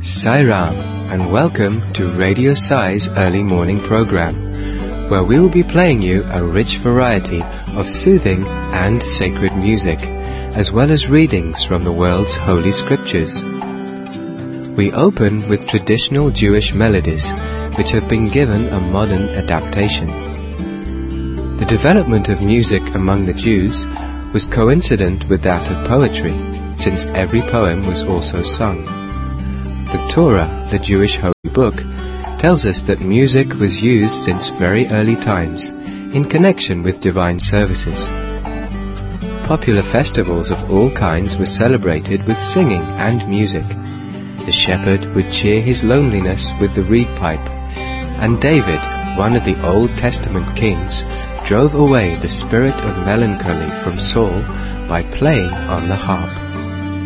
Sai Ram, and welcome to Radio Sai's early morning program, where we will be playing you a rich variety of soothing and sacred music, as well as readings from the world's holy scriptures. We open with traditional Jewish melodies, which have been given a modern adaptation. The development of music among the Jews was coincident with that of poetry, since every poem was also sung. The Torah, the Jewish holy book, tells us that music was used since very early times in connection with divine services. Popular festivals of all kinds were celebrated with singing and music. The shepherd would cheer his loneliness with the reed pipe, and David, one of the Old Testament kings, drove away the spirit of melancholy from Saul by playing on the harp.